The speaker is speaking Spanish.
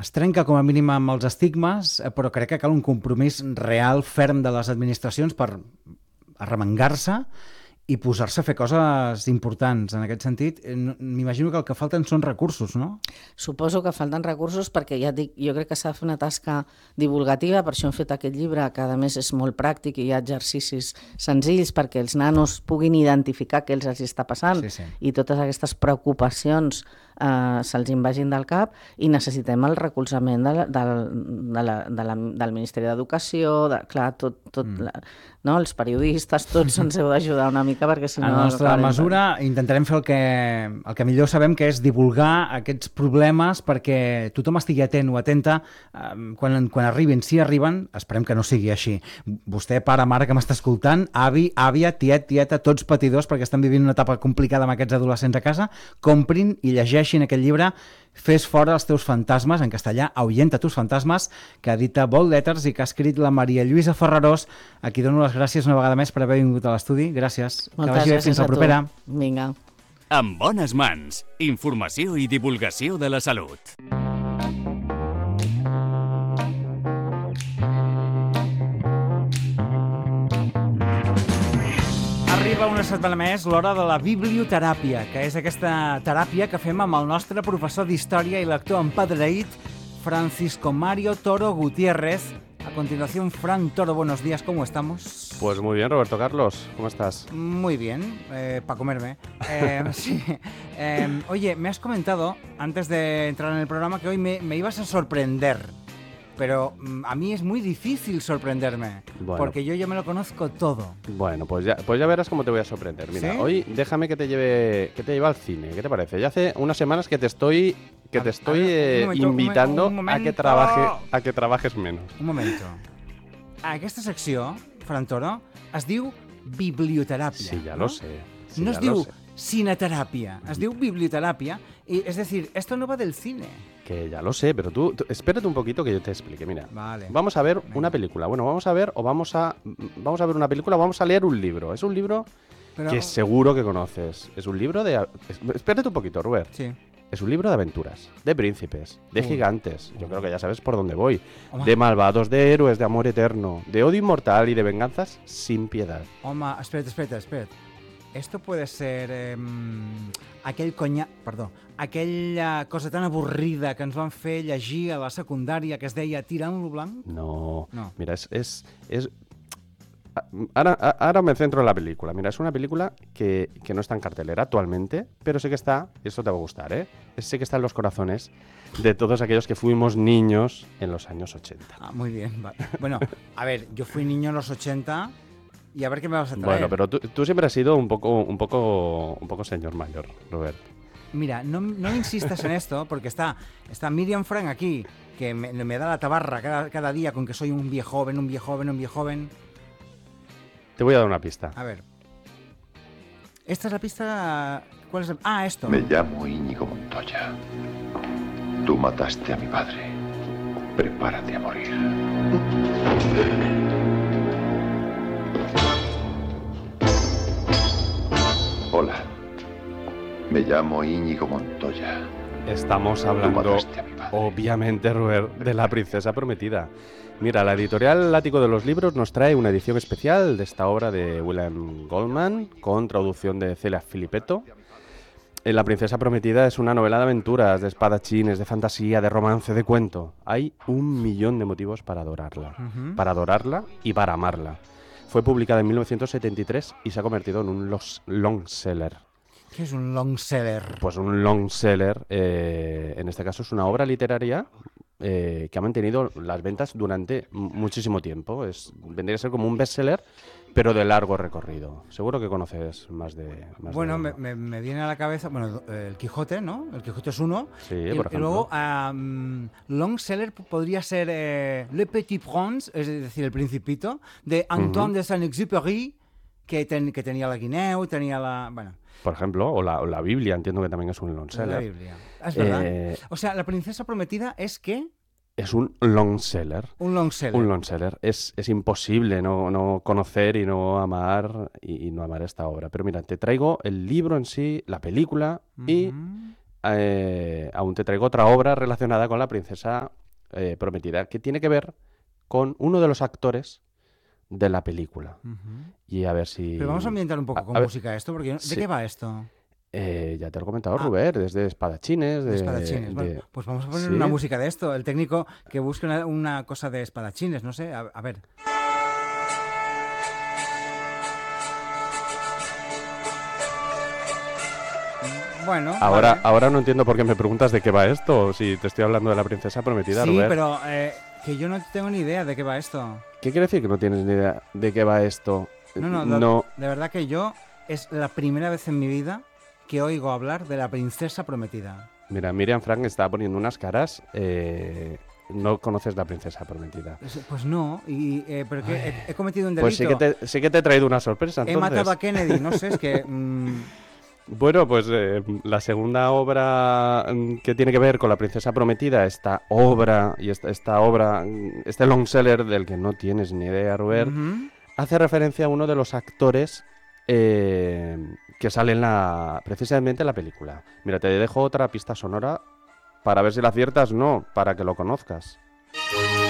es trenca com a mínim amb els estigmes, però crec que cal un compromís real, ferm de les administracions per arremangar-se i posar-se a fer coses importants. En aquest sentit, m'imagino que el que falten són recursos, no? Suposo que falten recursos perquè, ja et dic, jo crec que s'ha de fer una tasca divulgativa, per això hem fet aquest llibre, que a més és molt pràctic i hi ha exercicis senzills perquè els nanos puguin identificar què els està passant i totes aquestes preocupacions se'ls invagin del cap, i necessitem el recolzament del Ministeri d'Educació, no? Els periodistes, tots ens heu d'ajudar una mica perquè si no... A la nostra mesura intentarem fer el que millor sabem, que és divulgar aquests problemes perquè tothom estigui atent o atenta quan arribin. Si arriben, esperem que no sigui així. Vostè, pare, mare, que m'està escoltant, avi, àvia, tiet, tieta, tots patidors perquè estan vivint una etapa complicada amb aquests adolescents a casa, comprin i llegeixin aquest llibre Fes fora els teus fantasmes, en castellà, Ahuyenta tus fantasmes, que edita Bold Letters i que ha escrit la Maria Lluïsa Ferrarós, a qui dono les gràcies una vegada més per haver vingut a l'estudi. Gràcies. Moltes gràcies. Fins la propera. Vinga. En bones mans. Informació i divulgació de la salut. Arriba una setmana més l'hora de la biblioteràpia, que és aquesta teràpia que fem amb el nostre professor d'història i lector empadreït, Francisco Mario Toro Gutiérrez. A continuación, Fran Toro, buenos días, ¿cómo estamos? Pues muy bien, Roberto Carlos, ¿cómo estás? Muy bien, para comerme. Sí. Oye, me has comentado, antes de entrar en el programa, que hoy me ibas a sorprender. Pero a mí es muy difícil sorprenderme, porque yo ya me lo conozco todo. Bueno, pues ya verás cómo te voy a sorprender. Mira, ¿sí? Hoy déjame que te lleve al cine. ¿Qué te parece? Ya hace unas semanas que te estoy invitando a que trabajes menos. Un momento. Aquesta secció, Fran Toro, es diu biblioteràpia. Sí, ya lo sé. Sí, no es diu cineteràpia, es diu biblioteràpia. Y, es decir, esto no va del cine. Que ya lo sé, pero tú espérate un poquito que yo te explique. Mira, vale. Vamos a ver una película. Bueno, vamos a ver una película, vamos a leer un libro. Es un libro que seguro que conoces. Es un libro de... Espérate un poquito, Robert. Sí. Es un libro de aventuras, de príncipes, de gigantes. Yo creo que ya sabes por dónde voy. De malvados, de héroes, de amor eterno, de odio inmortal y de venganzas sin piedad. Home, espera't. Esto puede ser aquella cosa tan avorrida que ens van fer llegir a la secundària que es deia Tirant-lo blanc? No. Mira, ahora me centro en la película. Mira, es una película que no está en cartelera actualmente, pero sé que está, y esto te va a gustar, sé que está en los corazones de todos aquellos que fuimos niños en los años 80. Ah, muy bien. Vale. Bueno, a ver, yo fui niño en los 80... Y a ver qué me vas a traer. Bueno, pero tú siempre has sido un poco señor mayor, Robert. Mira, no insistas en esto, porque está Miriam Frank aquí, que me da la tabarra cada día con que soy un viejoven. Te voy a dar una pista. A ver. Esta es la pista... ¿Cuál es? Esto. Me llamo Íñigo Montoya. Tú mataste a mi padre. Prepárate a morir. Hola, me llamo Íñigo Montoya. Estamos hablando, obviamente, Robert, de La princesa prometida. Mira, la editorial Látigo de los Libros nos trae una edición especial de esta obra de William Goldman, con traducción de Celia Filippetto. La princesa prometida es una novela de aventuras, de espadachines, de fantasía, de romance, de cuento. Hay 1.000.000 de motivos para adorarla, para adorarla y para amarla. Fue publicada en 1973 y se ha convertido en un long seller. ¿Qué es un long seller? Pues un long seller, en este caso, es una obra literaria que ha mantenido las ventas durante muchísimo tiempo. Vendría a ser como un bestseller, pero de largo recorrido. Seguro que conoces más de... Bueno, me viene a la cabeza, el Quijote, ¿no? El Quijote es uno. Sí, por ejemplo. Y luego, long seller podría ser Le Petit Prince, es decir, El Principito, de Antoine de Saint-Exupéry, que tenía la guineu, tenía la... Bueno. Por ejemplo, o la Biblia, entiendo que también es un long seller. La Biblia, es verdad. O sea, La princesa prometida es ¿qué? Es un long seller. Un long seller. Un long seller. Es imposible no conocer y no amar esta obra. Pero mira, te traigo el libro en sí, la película y aún te traigo otra obra relacionada con la princesa prometida, que tiene que ver con uno de los actores de la película. Y a ver si... Pero vamos a ambientar un poco con música esto, porque sí. ¿de qué va esto? Ya te lo he comentado, Robert, desde espadachines. De espadachines. Bueno, pues vamos a poner una música de esto. El técnico que busque una cosa de espadachines, no sé, a ver. Bueno, ahora no entiendo por qué me preguntas de qué va esto, o si te estoy hablando de la princesa prometida, sí, Robert. pero que yo no tengo ni idea de qué va esto. ¿Qué quiere decir que no tienes ni idea de qué va esto? No. De verdad que yo es la primera vez en mi vida que oigo hablar de la princesa prometida. Mira, Miriam Frank está poniendo unas caras. No conoces la princesa prometida. Pues no, pero que he cometido un delito. Pues sí que te he traído una sorpresa, entonces. He matado a Kennedy, no sé, es que... Bueno, pues la segunda obra que tiene que ver con la princesa prometida, esta obra, este long seller del que no tienes ni idea, Robert, hace referencia a uno de los actores que sale precisamente en la película. Mira, te dejo otra pista sonora para ver si la aciertas, no, para que lo conozcas.